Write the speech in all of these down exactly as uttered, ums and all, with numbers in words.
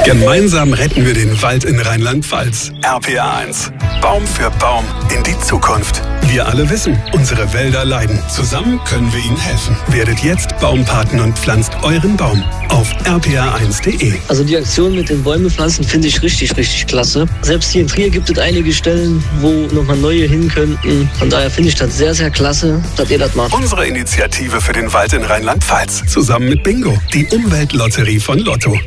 Gemeinsam retten wir den Wald in Rheinland-Pfalz. R P R eins. Baum für Baum in die Zukunft. Wir alle wissen, unsere Wälder leiden. Zusammen können wir ihnen helfen. Werdet jetzt Baumpaten und pflanzt euren Baum auf r p r eins punkt d e. Also die Aktion mit den Bäume pflanzen finde ich richtig, richtig klasse. Selbst hier in Trier gibt es einige Stellen, wo nochmal neue hin könnten. Von daher finde ich das sehr, sehr klasse, dass ihr das macht. Unsere Initiative für den Wald in Rheinland-Pfalz. Zusammen mit Bingo, die Umweltlotterie von Lotto.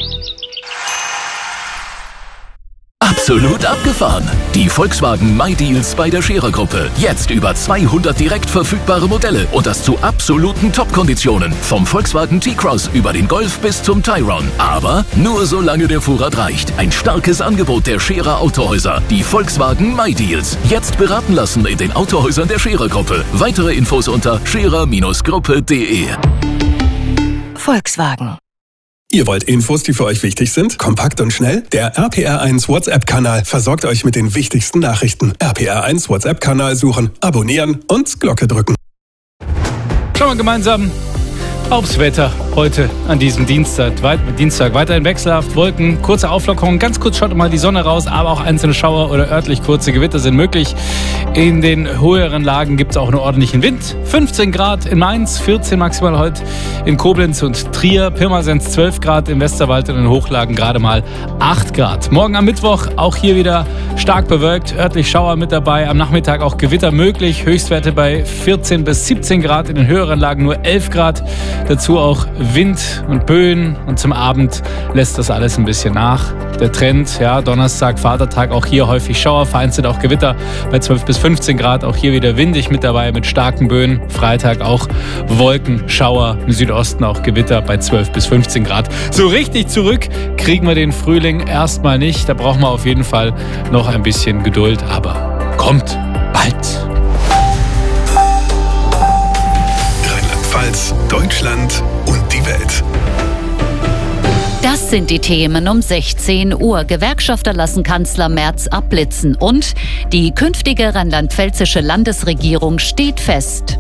Absolut abgefahren. Die Volkswagen MyDeals bei der Scherer-Gruppe. Jetzt über zweihundert direkt verfügbare Modelle und das zu absoluten Top-Konditionen. Vom Volkswagen T-Cross über den Golf bis zum Tayron. Aber nur solange der Vorrat reicht. Ein starkes Angebot der Scherer Autohäuser. Die Volkswagen MyDeals. Jetzt beraten lassen in den Autohäusern der Scherer-Gruppe. Weitere Infos unter scherer Gruppe punkt de. Volkswagen. Ihr wollt Infos, die für euch wichtig sind? Kompakt und schnell? Der R P R eins WhatsApp-Kanal versorgt euch mit den wichtigsten Nachrichten. R P R eins WhatsApp-Kanal suchen, abonnieren und Glocke drücken. Schauen wir gemeinsam aufs Wetter heute an diesem Dienstag. Weit, Dienstag weiterhin wechselhaft, Wolken, kurze Auflockerungen. Ganz kurz schaut mal die Sonne raus, aber auch einzelne Schauer oder örtlich kurze Gewitter sind möglich. In den höheren Lagen gibt es auch einen ordentlichen Wind. fünfzehn Grad in Mainz, vierzehn maximal heute in Koblenz und Trier. Pirmasens zwölf Grad, im Westerwald und in den Hochlagen gerade mal acht Grad. Morgen am Mittwoch auch hier wieder stark bewölkt, örtlich Schauer mit dabei. Am Nachmittag auch Gewitter möglich. Höchstwerte bei vierzehn bis siebzehn Grad, in den höheren Lagen nur elf Grad. Dazu auch Wind und Böen und zum Abend lässt das alles ein bisschen nach. Der Trend, ja, Donnerstag, Vatertag, auch hier häufig Schauer, vereinzelt auch Gewitter bei zwölf bis fünfzehn Grad, auch hier wieder windig mit dabei mit starken Böen. Freitag auch Wolken, Schauer, im Südosten auch Gewitter bei zwölf bis fünfzehn Grad. So richtig zurück kriegen wir den Frühling erstmal nicht, da brauchen wir auf jeden Fall noch ein bisschen Geduld, aber kommt bald. Deutschland und die Welt. Das sind die Themen um sechzehn Uhr. Gewerkschafter lassen Kanzler Merz abblitzen und die künftige rheinland-pfälzische Landesregierung steht fest.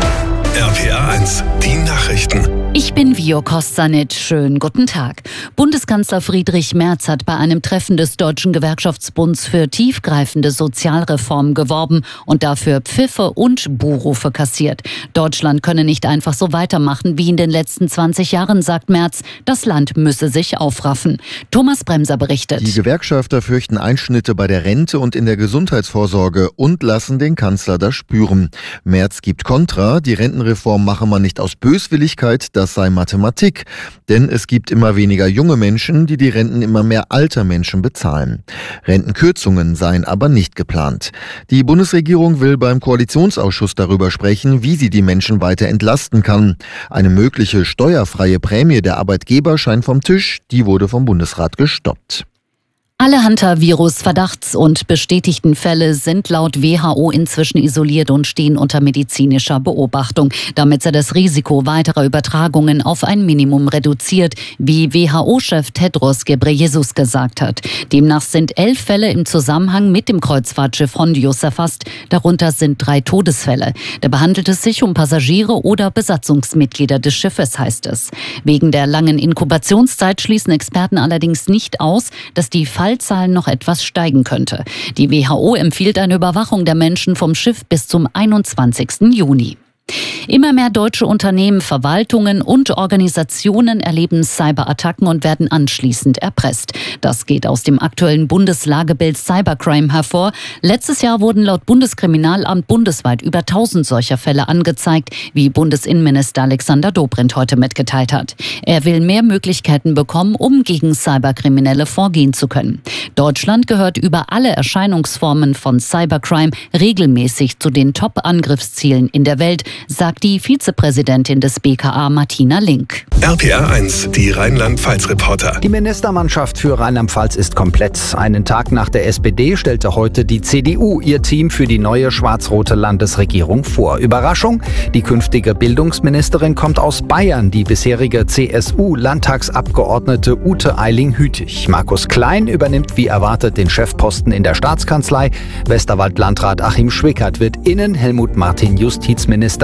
R P R eins, die Nachrichten. Ich bin Vio Kostanit. Schönen guten Tag. Bundeskanzler Friedrich Merz hat bei einem Treffen des Deutschen Gewerkschaftsbunds für tiefgreifende Sozialreformen geworben und dafür Pfiffe und Buhrufe kassiert. Deutschland könne nicht einfach so weitermachen wie in den letzten zwanzig Jahren, sagt Merz. Das Land müsse sich aufraffen. Thomas Bremser berichtet. Die Gewerkschafter fürchten Einschnitte bei der Rente und in der Gesundheitsvorsorge und lassen den Kanzler das spüren. Merz gibt Kontra. Die Rentenreform mache man nicht aus Böswilligkeit, das sei Mathematik. Denn es gibt immer weniger junge Menschen, die die Renten immer mehr alter Menschen bezahlen. Rentenkürzungen seien aber nicht geplant. Die Bundesregierung will beim Koalitionsausschuss darüber sprechen, wie sie die Menschen weiter entlasten kann. Eine mögliche steuerfreie Prämie der Arbeitgeber scheint vom Tisch. Die wurde vom Bundesrat gestoppt. Alle Hantavirus-Verdachts- und bestätigten Fälle sind laut W H O inzwischen isoliert und stehen unter medizinischer Beobachtung. Damit sei das Risiko weiterer Übertragungen auf ein Minimum reduziert, wie W H O-Chef Tedros Ghebreyesus gesagt hat. Demnach sind elf Fälle im Zusammenhang mit dem Kreuzfahrtschiff Hondius erfasst. Darunter sind drei Todesfälle. Da handelt es sich um Passagiere oder Besatzungsmitglieder des Schiffes, heißt es. Wegen der langen Inkubationszeit schließen Experten allerdings nicht aus, dass die Fallzahlen noch etwas steigen könnte. Die W H O empfiehlt eine Überwachung der Menschen vom Schiff bis zum einundzwanzigsten Juni. Immer mehr deutsche Unternehmen, Verwaltungen und Organisationen erleben Cyberattacken und werden anschließend erpresst. Das geht aus dem aktuellen Bundeslagebild Cybercrime hervor. Letztes Jahr wurden laut Bundeskriminalamt bundesweit über tausend solcher Fälle angezeigt, wie Bundesinnenminister Alexander Dobrindt heute mitgeteilt hat. Er will mehr Möglichkeiten bekommen, um gegen Cyberkriminelle vorgehen zu können. Deutschland gehört über alle Erscheinungsformen von Cybercrime regelmäßig zu den Top-Angriffszielen in der Welt, sagt die Vizepräsidentin des B K A Martina Link. R P R eins, die Rheinland-Pfalz-Reporter. Die Ministermannschaft für Rheinland-Pfalz ist komplett. Einen Tag nach der S P D stellte heute die C D U ihr Team für die neue schwarz-rote Landesregierung vor. Überraschung, die künftige Bildungsministerin kommt aus Bayern, die bisherige C S U-Landtagsabgeordnete Ute Eiling-Hütig. Markus Klein übernimmt wie erwartet den Chefposten in der Staatskanzlei. Westerwald-Landrat Achim Schwickert wird Innen, Helmut Martin Justizminister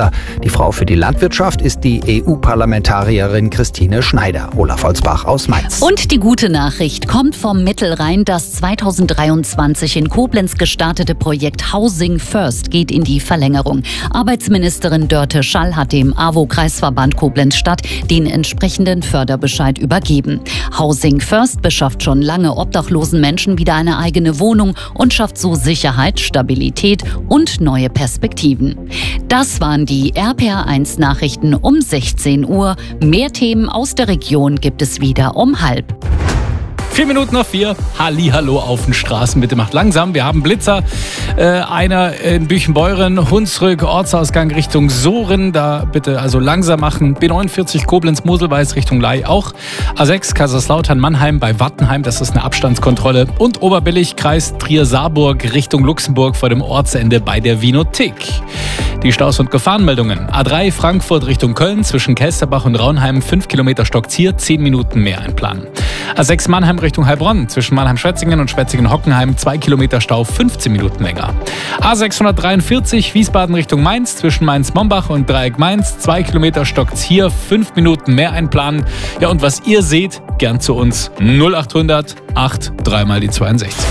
Minister. Die Frau für die Landwirtschaft ist die E U-Parlamentarierin Christine Schneider. Olaf Holzbach aus Mainz. Und die gute Nachricht kommt vom Mittelrhein. Das zweitausenddreiundzwanzig in Koblenz gestartete Projekt Housing First geht in die Verlängerung. Arbeitsministerin Dörte Schall hat dem A W O-Kreisverband Koblenz-Stadt den entsprechenden Förderbescheid übergeben. Housing First beschafft schon lange obdachlosen Menschen wieder eine eigene Wohnung und schafft so Sicherheit, Stabilität und neue Perspektiven. Das waren die R P R eins Nachrichten um sechzehn Uhr. Mehr Themen aus der Region gibt es wieder um halb. Vier Minuten nach vier. Hallihallo auf den Straßen. Bitte macht langsam. Wir haben Blitzer. Äh, einer in Büchenbeuren, Hunsrück, Ortsausgang Richtung Sohren. Da bitte also langsam machen. B neunundvierzig Koblenz-Moselweiß Richtung Ley auch. A sechs Kaiserslautern-Mannheim bei Wattenheim. Das ist eine Abstandskontrolle. Und Oberbillig, Kreis Trier-Saarburg Richtung Luxemburg vor dem Ortsende bei der Vinothek. Die Staus- und Gefahrenmeldungen. A drei Frankfurt Richtung Köln zwischen Kelsterbach und Raunheim fünf Kilometer Stockzier, zehn Minuten mehr einplanen. A sechs Mannheim Richtung Heilbronn zwischen Mannheim-Schwetzingen und Schwetzingen-Hockenheim zwei Kilometer Stau, fünfzehn Minuten länger. A sechshundertdreiundvierzig Wiesbaden Richtung Mainz zwischen Mainz-Mombach und Dreieck Mainz zwei Kilometer Stockzier, fünf Minuten mehr einplanen. Ja, und was ihr seht, gern zu uns null achthundert acht drei mal die zweiundsechzig.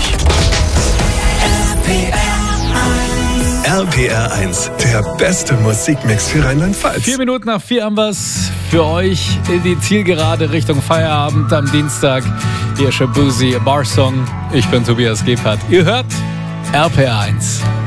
R P R eins, der beste Musikmix für Rheinland-Pfalz. Vier Minuten nach vier haben wir's für euch in die Zielgerade Richtung Feierabend am Dienstag. Hier Shabuzi, A Bar Song. Ich bin Tobias Gebhardt. Ihr hört R P R eins.